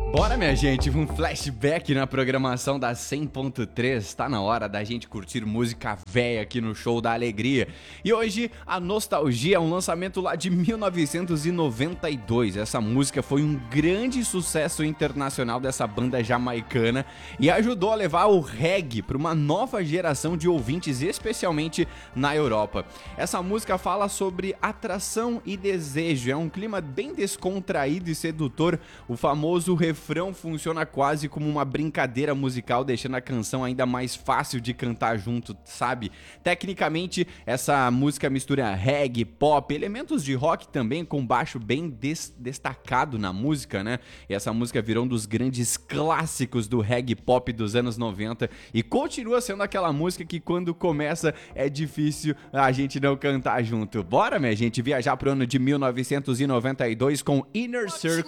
Bora, minha gente, um flashback na programação da 100.3. Tá na hora da gente curtir música véia aqui no Show da Alegria. E hoje, a Nostalgia é um lançamento lá de 1992. Essa música foi um grande sucesso internacional dessa banda jamaicana e ajudou a levar o reggae para uma nova geração de ouvintes, especialmente na Europa. Essa música fala sobre atração e desejo. É um clima bem descontraído e sedutor. O famoso refrão funciona quase como uma brincadeira musical, deixando a canção ainda mais fácil de cantar junto, sabe? Tecnicamente, essa música mistura reggae, pop, elementos de rock também, com baixo bem destacado na música, né? E essa música virou um dos grandes clássicos do reggae pop dos anos 90 e continua sendo aquela música que quando começa é difícil a gente não cantar junto. Bora, minha gente, viajar pro ano de 1992 com Inner Circle